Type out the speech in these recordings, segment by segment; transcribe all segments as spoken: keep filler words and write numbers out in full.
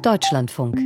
Deutschlandfunk.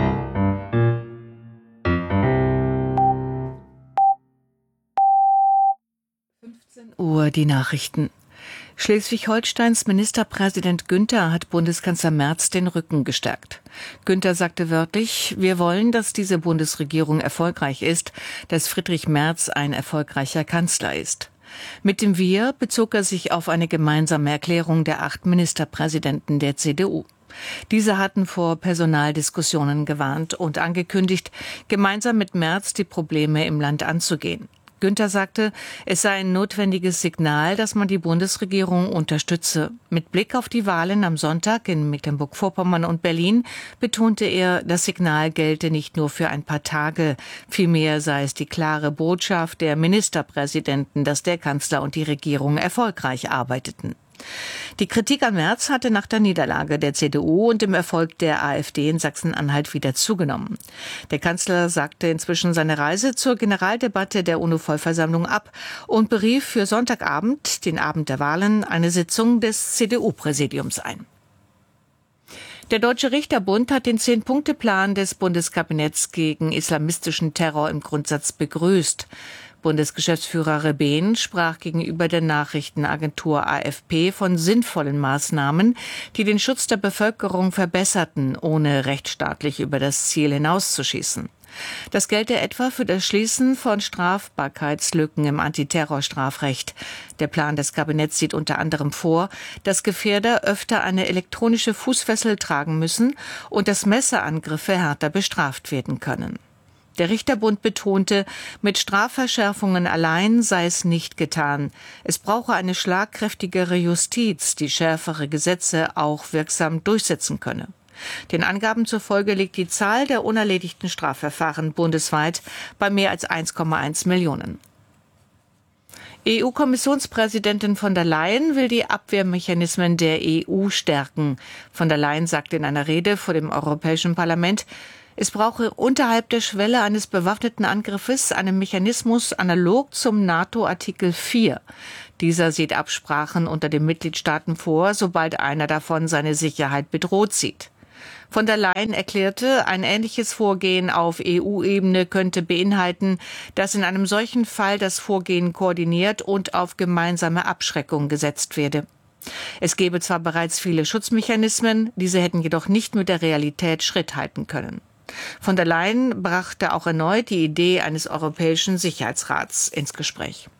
fünfzehn Uhr die Nachrichten. Schleswig-Holsteins Ministerpräsident Günther hat Bundeskanzler Merz den Rücken gestärkt. Günther sagte wörtlich: Wir wollen, dass diese Bundesregierung erfolgreich ist, dass Friedrich Merz ein erfolgreicher Kanzler ist. Mit dem Wir bezog er sich auf eine gemeinsame Erklärung der acht Ministerpräsidenten der C D U. Diese hatten vor Personaldiskussionen gewarnt und angekündigt, gemeinsam mit Merz die Probleme im Land anzugehen. Günther sagte, es sei ein notwendiges Signal, dass man die Bundesregierung unterstütze. Mit Blick auf die Wahlen am Sonntag in Mecklenburg-Vorpommern und Berlin betonte er, das Signal gelte nicht nur für ein paar Tage. Vielmehr sei es die klare Botschaft der Ministerpräsidenten, dass der Kanzler und die Regierung erfolgreich arbeiteten. Die Kritik an Merz hatte nach der Niederlage der C D U und dem Erfolg der AfD in Sachsen-Anhalt wieder zugenommen. Der Kanzler sagte inzwischen seine Reise zur Generaldebatte der UNO-Vollversammlung ab und berief für Sonntagabend, den Abend der Wahlen, eine Sitzung des C D U-Präsidiums ein. Der Deutsche Richterbund hat den Zehn-Punkte-Plan des Bundeskabinetts gegen islamistischen Terror im Grundsatz begrüßt. Bundesgeschäftsführer Rebehn sprach gegenüber der Nachrichtenagentur A F P von sinnvollen Maßnahmen, die den Schutz der Bevölkerung verbesserten, ohne rechtsstaatlich über das Ziel hinauszuschießen. Das gelte etwa für das Schließen von Strafbarkeitslücken im Antiterrorstrafrecht. Der Plan des Kabinetts sieht unter anderem vor, dass Gefährder öfter eine elektronische Fußfessel tragen müssen und dass Messerangriffe härter bestraft werden können. Der Richterbund betonte, mit Strafverschärfungen allein sei es nicht getan. Es brauche eine schlagkräftigere Justiz, die schärfere Gesetze auch wirksam durchsetzen könne. Den Angaben zufolge liegt die Zahl der unerledigten Strafverfahren bundesweit bei mehr als eins Komma eins Millionen. E U-Kommissionspräsidentin von der Leyen will die Abwehrmechanismen der E U stärken. Von der Leyen sagte in einer Rede vor dem Europäischen Parlament, es brauche unterhalb der Schwelle eines bewaffneten Angriffes einen Mechanismus analog zum NATO-Artikel vier. Dieser sieht Absprachen unter den Mitgliedstaaten vor, sobald einer davon seine Sicherheit bedroht sieht. Von der Leyen erklärte, ein ähnliches Vorgehen auf E U-Ebene könnte beinhalten, dass in einem solchen Fall das Vorgehen koordiniert und auf gemeinsame Abschreckung gesetzt werde. Es gebe zwar bereits viele Schutzmechanismen, diese hätten jedoch nicht mit der Realität Schritt halten können. Von der Leyen brachte auch erneut die Idee eines Europäischen Sicherheitsrats ins Gespräch.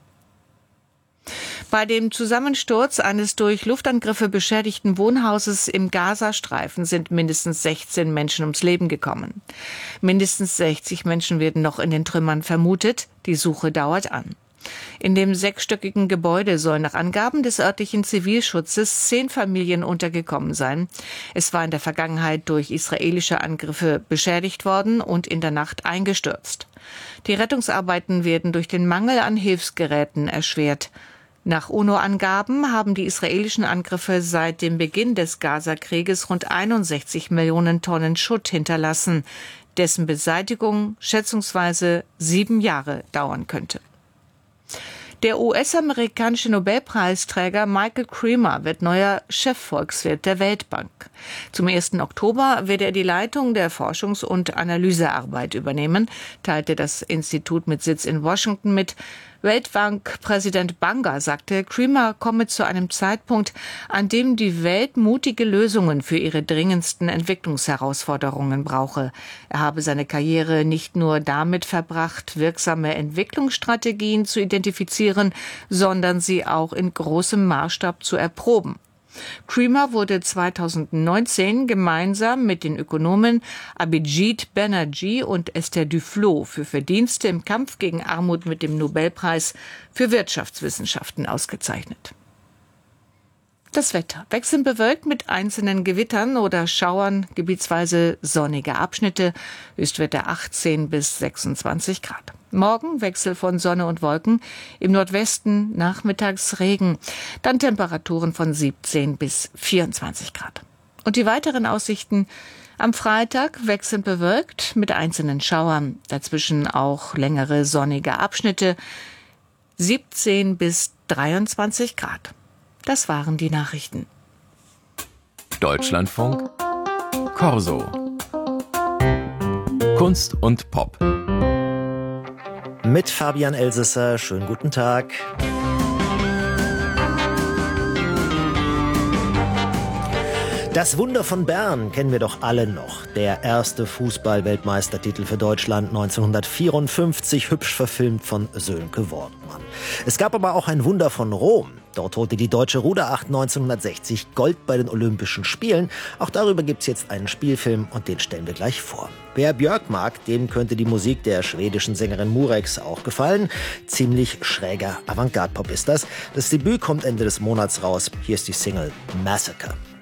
Bei dem Zusammensturz eines durch Luftangriffe beschädigten Wohnhauses im Gazastreifen sind mindestens sechzehn Menschen ums Leben gekommen. Mindestens sechzig Menschen werden noch in den Trümmern vermutet. Die Suche dauert an. In dem sechsstöckigen Gebäude sollen nach Angaben des örtlichen Zivilschutzes zehn Familien untergekommen sein. Es war in der Vergangenheit durch israelische Angriffe beschädigt worden und in der Nacht eingestürzt. Die Rettungsarbeiten werden durch den Mangel an Hilfsgeräten erschwert. Nach UNO-Angaben haben die israelischen Angriffe seit dem Beginn des Gaza-Krieges rund einundsechzig Millionen Tonnen Schutt hinterlassen, dessen Beseitigung schätzungsweise sieben Jahre dauern könnte. Der U S-amerikanische Nobelpreisträger Michael Cremer wird neuer Chefvolkswirt der Weltbank. Zum ersten Oktober werde er die Leitung der Forschungs- und Analysearbeit übernehmen, teilte das Institut mit Sitz in Washington mit. Weltbankpräsident Banga sagte, Cremer komme zu einem Zeitpunkt, an dem die Welt mutige Lösungen für ihre dringendsten Entwicklungsherausforderungen brauche. Er habe seine Karriere nicht nur damit verbracht, wirksame Entwicklungsstrategien zu identifizieren, sondern sie auch in großem Maßstab zu erproben. Cremer wurde zweitausendneunzehn gemeinsam mit den Ökonomen Abhijit Banerjee und Esther Duflo für Verdienste im Kampf gegen Armut mit dem Nobelpreis für Wirtschaftswissenschaften ausgezeichnet. Das Wetter. Wechselnd bewölkt mit einzelnen Gewittern oder Schauern, gebietsweise sonnige Abschnitte, Höchstwerte achtzehn bis sechsundzwanzig Grad. Morgen Wechsel von Sonne und Wolken, im Nordwesten nachmittags Regen, dann Temperaturen von siebzehn bis vierundzwanzig Grad. Und die weiteren Aussichten: am Freitag wechselnd bewölkt mit einzelnen Schauern, dazwischen auch längere sonnige Abschnitte, siebzehn bis dreiundzwanzig Grad. Das waren die Nachrichten. Deutschlandfunk Corso. Kunst und Pop. Mit Fabian Elsesser. Schönen guten Tag. Das Wunder von Bern kennen wir doch alle noch. Der erste Fußball-Weltmeistertitel für Deutschland neunzehnhundertvierundfünfzig, hübsch verfilmt von Sönke Wortmann. Es gab aber auch ein Wunder von Rom. Dort holte die deutsche Ruderacht neunzehnhundertsechzig Gold bei den Olympischen Spielen. Auch darüber gibt's jetzt einen Spielfilm und den stellen wir gleich vor. Wer Björk mag, dem könnte die Musik der schwedischen Sängerin Murex auch gefallen. Ziemlich schräger Avantgarde-Pop ist das. Das Debüt kommt Ende des Monats raus. Hier ist die Single Massacre.